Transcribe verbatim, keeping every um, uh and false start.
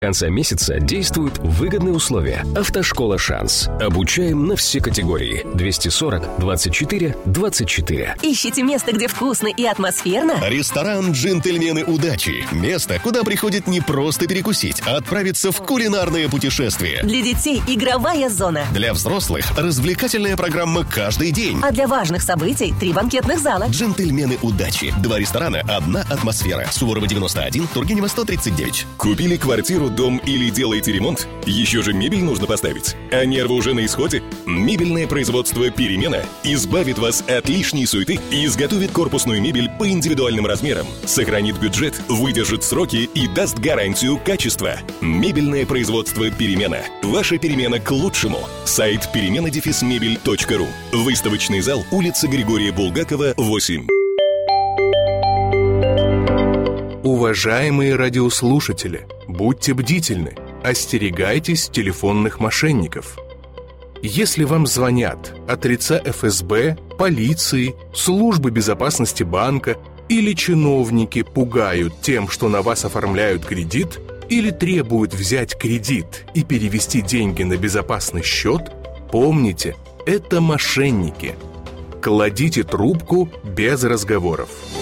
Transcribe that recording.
конца месяца действуют выгодные условия. Автошкола «Шанс». Обучаем на все категории. двести сорок двадцать четыре двадцать четыре. Ищите место, где вкусно и атмосферно? Ресторан «Джентльмены удачи». Место, куда приходит не просто перекусить, а отправиться в кулинарное путешествие. Для детей игровая зона. Для взрослых развлекательная программа каждый день. А для важных событий три банкетных зала. «Джентльмены удачи». Два ресторана, одна атмосфера. Суворова девяносто один, Тургенева сто тридцать девять. Купили квартиру, дом или делаете ремонт? Еще же мебель нужно поставить. А нервы уже на исходе? Мебельное производство «Перемена» избавит вас от лишней суеты и изготовит корпусную мебель по индивидуальным размерам, сохранит бюджет, выдержит сроки и даст гарантию качества. Мебельное производство «Перемена». Ваша перемена к лучшему. Сайт перемена мебель точка ру. Выставочный зал, улица Григория Булгакова, восемь. Уважаемые радиослушатели, будьте бдительны, остерегайтесь телефонных мошенников. Если вам звонят от лица эф эс бэ, полиции, службы безопасности банка или чиновники пугают тем, что на вас оформляют кредит, или требуют взять кредит и перевести деньги на безопасный счет, помните, это мошенники. Кладите трубку без разговоров.